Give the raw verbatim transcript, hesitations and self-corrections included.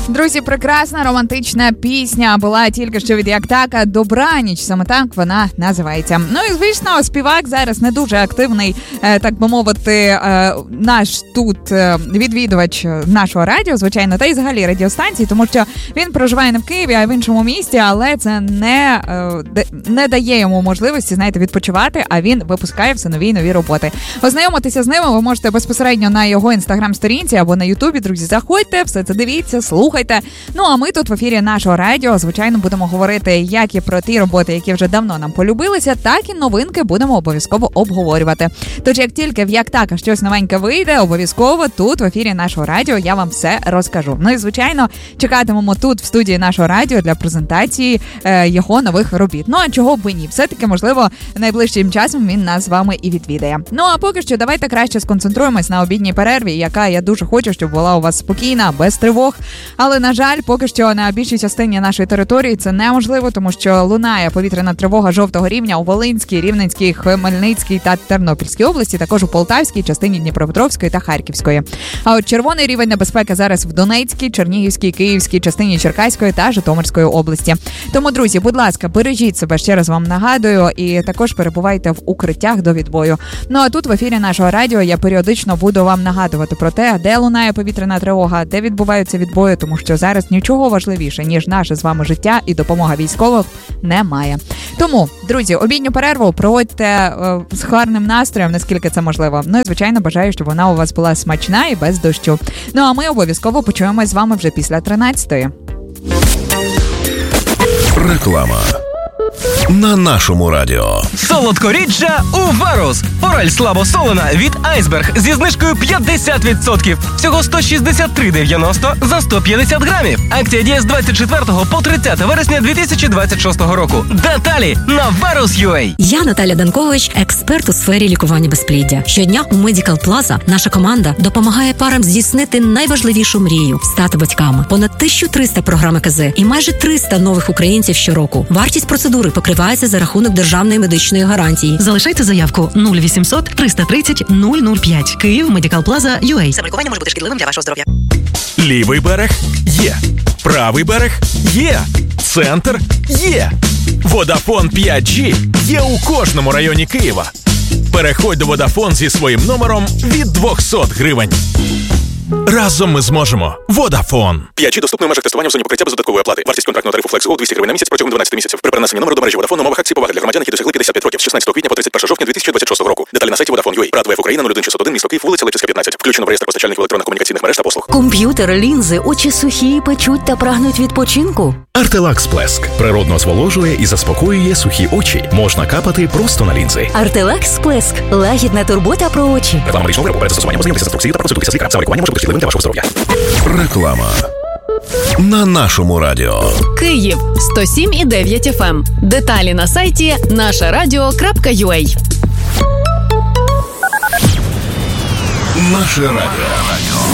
Друзі, прекрасна романтична пісня була тільки що від Яктака «Добраніч». Саме так вона називається. Ну і, звісно, співак зараз не дуже активний, так би мовити, наш тут відвідувач нашого радіо, звичайно, та й взагалі радіостанції, тому що він проживає не в Києві, а в іншому місті, але це не, не дає йому можливості, знаєте, відпочивати, а він випускає все нові і нові роботи. Ознайомитися з ними ви можете безпосередньо на його інстаграм-сторінці або на ютубі. Друзі, заходьте, все це дивіться, слухайте. Ну, а ми тут в ефірі нашого радіо, звичайно, будемо говорити як і про ті роботи, які вже давно нам полюбилися, так і новинки будемо обов'язково обговорювати. Тож, як тільки в Яктака щось новеньке вийде, обов'язково тут в ефірі нашого радіо я вам все розкажу. Ну і, звичайно, чекатимемо тут в студії нашого радіо для презентації е, його нових робіт. Ну, а чого б і ні? Все-таки, можливо, найближчим часом він нас з вами і відвідає. Ну, а поки що давайте краще сконцентруємось на обідній перерві, яка, я дуже хочу, щоб була у вас спокійна, без тривог. Але, на жаль, поки що на більшій частині нашої території це неможливо, тому що лунає повітряна тривога жовтого рівня у Волинській, Рівненській, Хмельницькій та Тернопільській області, також у Полтавській, частині Дніпропетровської та Харківської. А от червоний рівень небезпеки зараз в Донецькій, Чернігівській, Київській, частині Черкаської та Житомирської області. Тому, друзі, будь ласка, бережіть себе, ще раз вам нагадую, і також перебувайте в укриттях до відбою. Ну а тут в ефірі нашого радіо я періодично буду вам нагадувати про те, де лунає повітряна тривога, де відбуваються відбої, тому що зараз нічого важливіше, ніж наше з вами життя і допомога військових немає. Тому, друзі, обідню перерву проводьте е, з гарним настроєм, наскільки це можливо. Ну і, звичайно, бажаю, щоб вона у вас була смачна і без дощу. Ну а ми обов'язково почуємось з вами вже після тринадцятої. Реклама на нашому радіо. Солодкоріччя у Варус. Форель слабосолена від Айсберг зі знижкою п'ятдесят відсотків. Всього сто шістдесят три дев'яносто за сто п'ятдесят грамів. Акція діє з двадцять четвертого по тридцяте вересня дві тисячі двадцять шостого року. Деталі на варус крапка ю а. Я Наталя Данкович, експерт у сфері лікування безпліддя. Щодня у Medical Plaza наша команда допомагає парам здійснити найважливішу мрію – стати батьками. Понад тисяча триста програм ЕКЗ і майже триста нових українців щороку. Вартість процедури покривається за рахунок державної медичної гарантії. Залишайте заявку нуль вісімсот триста тридцять нуль нуль п'ять. Київ, Medical Plaza крапка ю а. Забракування може бути шкідливим для вашого здоров'я. Лівий берег є. Правий берег є. Центр є. Водафон п'ять джі є у кожному районі Києва. Переходь до Водафон зі своїм номером від двісті гривень. Разом ми зможемо. Водафон. п'ять джі доступний в межах тестування в зоні покриття без додаткової оплати. Вартість контрактного тарифу Flex Go двісті гривень на місяць протягом дванадцяти місяців. При перенесенні номеру до мережі Водафон умовах акції поваги для громадян, які досягли п'ятдесят п'ять років з шістнадцятого квітня по тридцять першого жовтня дві тисячі двадцять шостого року. Деталі на сайті Vodafone крапка ю а. РАД ВФ Україна нуль один шістсот один, місто Київ, вулиця Левчинська, п'ятнадцять. Включено в реєстр постачальників електронних комунікаційних мереж та послуг. Комп'ютер, лінзи, очі сухі, печуть та прагнуть відпочинку? Артелакс Плеск природно зволожує і заспокоює сухі очі. Можна капати просто на лінзи. Артелакс Плеск – лагідна турбота про очі. Реклама медичного виробу. Перед застосуванням ознайомтеся з інструкцією та проконсультуйтеся з лікарем. Саме лікування може бути шкідливим для вашого здоров'я. Реклама на нашому радіо. Київ сто сім і дев'ять еф ем. Деталі на сайті наша радіо крапка ю а. Наше радіо.